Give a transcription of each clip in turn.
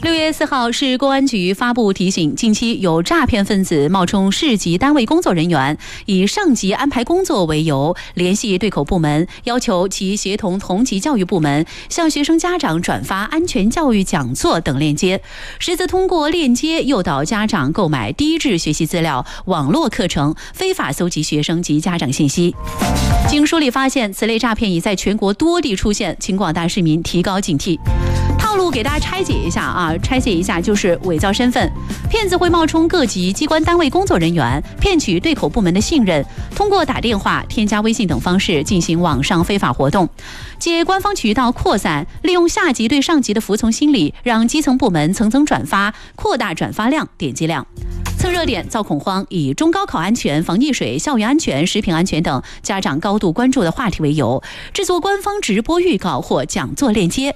6月4号，市公安局发布提醒，近期有诈骗分子冒充市级单位工作人员，以上级安排工作为由，联系对口部门，要求其协同同级教育部门向学生家长转发安全教育讲座等链接，实则通过链接诱导家长购买低质学习资料、网络课程，非法搜集学生及家长信息。经梳理发现，此类诈骗已在全国多地出现，请广大市民提高警惕。套路给大家拆解一下就是伪造身份，骗子会冒充各级机关单位工作人员，骗取对口部门的信任，通过打电话、添加微信等方式进行网上非法活动，借官方渠道扩散，利用下级对上级的服从心理，让基层部门层层转发，扩大转发量、点击量。蹭热点、造恐慌，以中高考安全、防溺水、校园安全、食品安全等家长高度关注的话题为由，制作官方直播预告或讲座链接。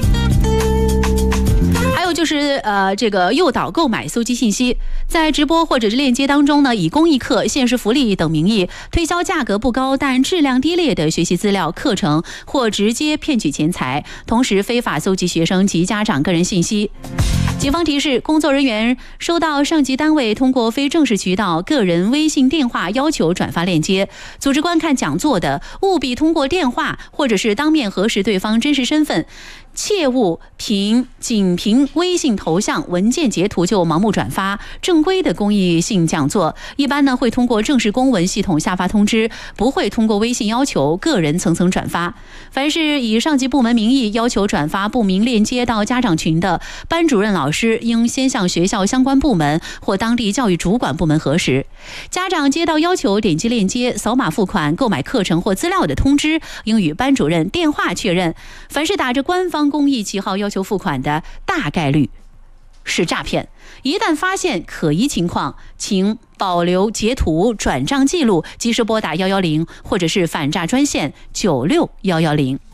还有就是这个诱导购买搜集信息，在直播或者是链接当中呢，以公益课、限时福利等名义推销价格不高但质量低劣的学习资料、课程，或直接骗取钱财，同时非法搜集学生及家长个人信息。警方提示，工作人员收到上级单位通过非正式渠道、个人微信电话要求转发链接、组织观看讲座的，务必通过电话或者是当面核实对方真实身份，切勿仅凭微信头像、文件截图就盲目转发。正规的公益性讲座一般呢会通过正式公文系统下发通知，不会通过微信要求个人层层转发。凡是以上级部门名义要求转发不明链接到家长群的，班主任老师应先向学校相关部门或当地教育主管部门核实。家长接到要求点击链接、扫码付款、购买课程或资料的通知，应与班主任电话确认。凡是打着官方公益旗号要求付款的，大概率是诈骗。一旦发现可疑情况，请保留截图、转账记录，及时拨打110或者是反诈专线961110。